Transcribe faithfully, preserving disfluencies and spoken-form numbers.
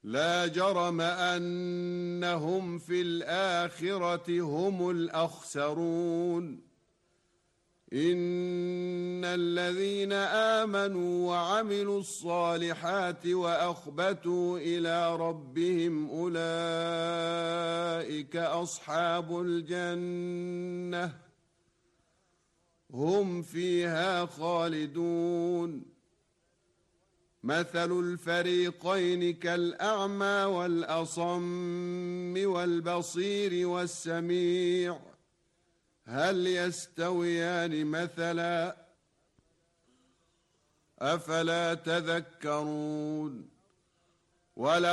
لا جرم أنهم في الآخرة هم الأخسرون إن الذين آمنوا وعملوا الصالحات وأخبتوا إلى ربهم أولئك أصحاب الجنة هم فيها خالدون مثل الفريقين كالأعمى والأصم والبصير والسميع هل يستويان مثلا أفلا تذكرون